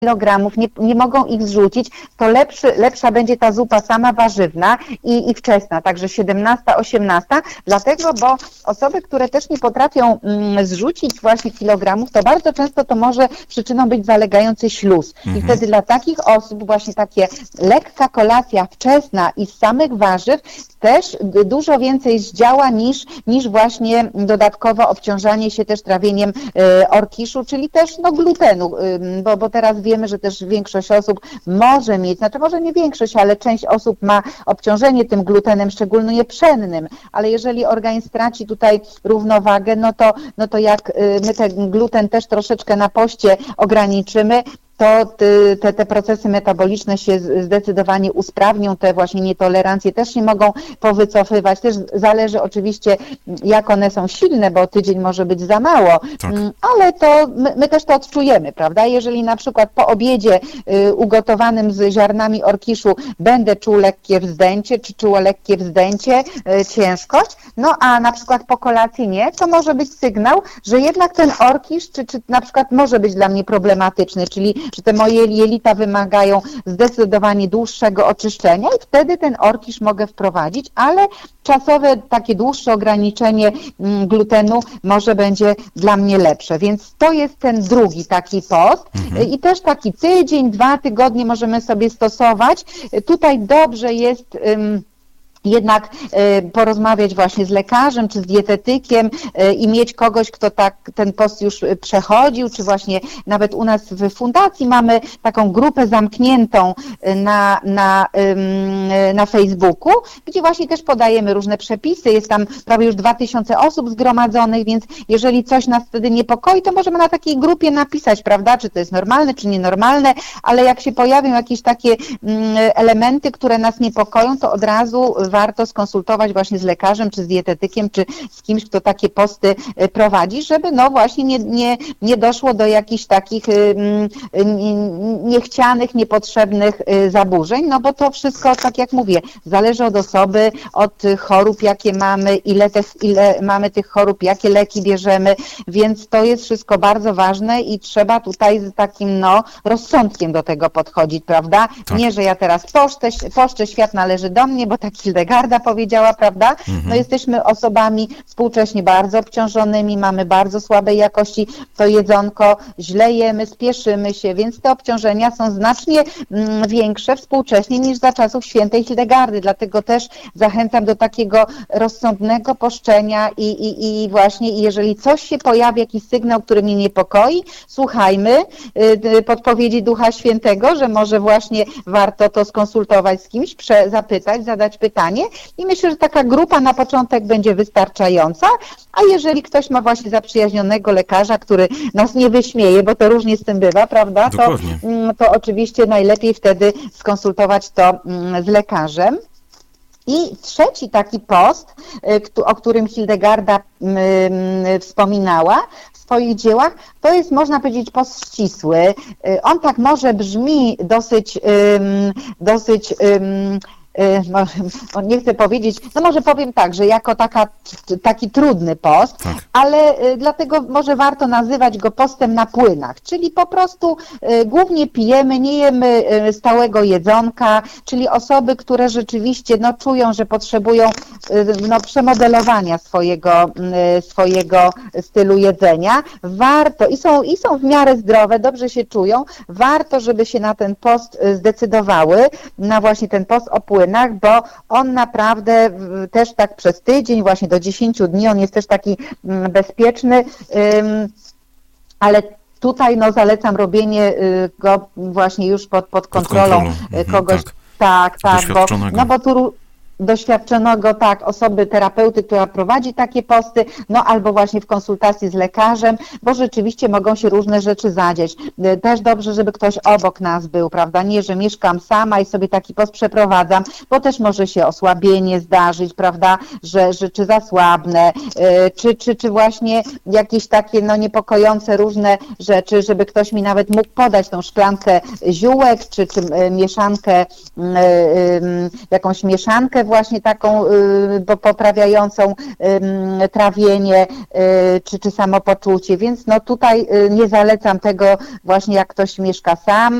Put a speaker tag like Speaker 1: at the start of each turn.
Speaker 1: kilogramów, nie mogą ich zrzucić, to lepsza będzie ta zupa sama warzywna i wczesna, także 17, 18, dlatego, bo osoby, które też nie potrafią zrzucić właśnie kilogramów, to bardzo często to może przyczyną być zalegający śluz. I wtedy dla takich osób właśnie takie lekka kolacja wczesna i z samych warzyw też dużo więcej zdziała niż właśnie dodatkowo obciążanie się też trawieniem orkiszu, czyli też glutenu, bo teraz wiemy, że też większość osób może mieć, znaczy może nie większość, ale część osób ma obciążenie tym glutenem, szczególnie pszennym, ale jeżeli organizm straci tutaj równowagę, no to jak my ten gluten też troszeczkę na poście ograniczymy, to te procesy metaboliczne się zdecydowanie usprawnią, te właśnie nietolerancje też się mogą powycofywać, też zależy oczywiście jak one są silne, bo tydzień może być za mało, tak. Ale to my też to odczujemy, prawda? Jeżeli na przykład po obiedzie ugotowanym z ziarnami orkiszu będę czuł lekkie wzdęcie, czy czuło lekkie wzdęcie, ciężkość, no a na przykład po kolacji nie, to może być sygnał, że jednak ten orkisz, czy na przykład może być dla mnie problematyczny, czyli że te moje jelita wymagają zdecydowanie dłuższego oczyszczenia i wtedy ten orkisz mogę wprowadzić, ale czasowe takie dłuższe ograniczenie glutenu może będzie dla mnie lepsze, więc to jest ten drugi taki post i też taki tydzień, 2 tygodnie możemy sobie stosować. Tutaj dobrze jest jednak porozmawiać właśnie z lekarzem czy z dietetykiem i mieć kogoś, kto ten post już przechodził, czy właśnie nawet u nas w fundacji mamy taką grupę zamkniętą na Facebooku, gdzie właśnie też podajemy różne przepisy, jest tam prawie już 2000 osób zgromadzonych, więc jeżeli coś nas wtedy niepokoi, to możemy na takiej grupie napisać, prawda, czy to jest normalne, czy nienormalne, ale jak się pojawią jakieś takie elementy, które nas niepokoją, to od razu warto skonsultować właśnie z lekarzem, czy z dietetykiem, czy z kimś, kto takie posty prowadzi, żeby właśnie nie doszło do jakichś takich niechcianych, niepotrzebnych zaburzeń, bo to wszystko, tak jak mówię, zależy od osoby, od chorób, jakie mamy, ile mamy tych chorób, jakie leki bierzemy, więc to jest wszystko bardzo ważne i trzeba tutaj z takim rozsądkiem do tego podchodzić, prawda? Tak. Nie, że ja teraz poszczę, świat należy do mnie, bo tak Hildegarda powiedziała, prawda? No jesteśmy osobami współcześnie bardzo obciążonymi, mamy bardzo słabej jakości to jedzonko, źle jemy, spieszymy się, więc te obciążenia są znacznie większe współcześnie niż za czasów świętej Hildegardy, dlatego też zachęcam do takiego rozsądnego poszczenia i właśnie jeżeli coś się pojawi, jakiś sygnał, który mnie niepokoi, słuchajmy podpowiedzi Ducha Świętego, że może właśnie warto to skonsultować z kimś, zapytać, zadać pytanie i myślę, że taka grupa na początek będzie wystarczająca, a jeżeli ktoś ma właśnie zaprzyjaźnionego lekarza, który nas nie wyśmieje, bo to różnie z tym bywa, prawda, to oczywiście najlepiej wtedy skonsultować to z lekarzem. I trzeci taki post, o którym Hildegarda wspominała w swoich dziełach, to jest, można powiedzieć, post ścisły. On tak może brzmi dosyć nie chcę powiedzieć, może powiem tak, że jako taki trudny post, tak. Ale dlatego może warto nazywać go postem na płynach, czyli po prostu głównie pijemy, nie jemy stałego jedzonka, czyli osoby, które rzeczywiście czują, że potrzebują przemodelowania swojego stylu jedzenia, warto i są w miarę zdrowe, dobrze się czują, warto, żeby się na ten post zdecydowały, na właśnie ten post o płynach, bo on naprawdę też tak przez tydzień, właśnie do 10 dni, on jest też taki bezpieczny, ale tutaj zalecam robienie go właśnie już pod kontrolą kogoś, tak, bo tu doświadczonego, osoby, terapeuty, która prowadzi takie posty, albo właśnie w konsultacji z lekarzem, bo rzeczywiście mogą się różne rzeczy zadzieć. Też dobrze, żeby ktoś obok nas był, prawda, nie, że mieszkam sama i sobie taki post przeprowadzam, bo też może się osłabienie zdarzyć, prawda, że czy zasłabnę, czy właśnie jakieś takie niepokojące różne rzeczy, żeby ktoś mi nawet mógł podać tą szklankę ziółek, czy mieszankę, jakąś mieszankę właśnie taką poprawiającą trawienie czy samopoczucie, więc no tutaj nie zalecam tego właśnie jak ktoś mieszka sam,